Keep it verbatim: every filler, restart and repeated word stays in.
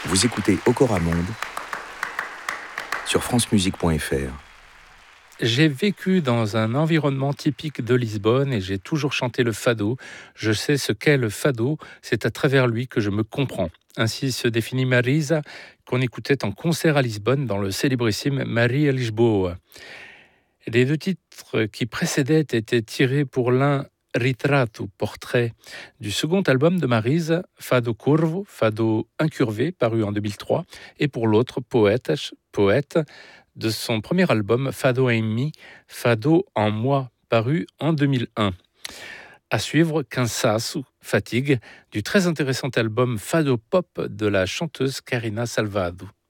Vous écoutez Okora Monde sur francemusique point f r. J'ai vécu dans un environnement typique de Lisbonne et j'ai toujours chanté le fado. Je sais ce qu'est le fado, c'est à travers lui que je me comprends. Ainsi se définit Marisa, qu'on écoutait en concert à Lisbonne dans le célébrissime Maria Lisboa. Les deux titres qui précédaient étaient tirés pour l'un Retrato, portrait, du second album de Marisa, Fado Curvo, Fado incurvé, paru en deux mille trois, et pour l'autre, Poetas, Poète, de son premier album Fado em Mi, Fado en moi, paru en deux mille un. À suivre, Cansaço, Fatigue, du très intéressant album Fado Pop de la chanteuse Karina Salvado.